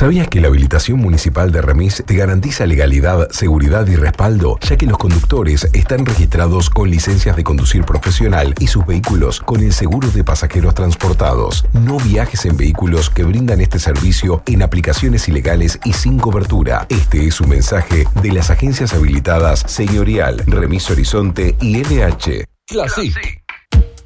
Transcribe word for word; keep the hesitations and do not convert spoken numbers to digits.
¿Sabías que la habilitación municipal de Remis te garantiza legalidad, seguridad y respaldo, ya que los conductores están registrados con licencias de conducir profesional y sus vehículos con el seguro de pasajeros transportados? No viajes en vehículos que brindan este servicio en aplicaciones ilegales y sin cobertura. Este es un mensaje de las agencias habilitadas Señorial, Remis Horizonte y N H. Classic.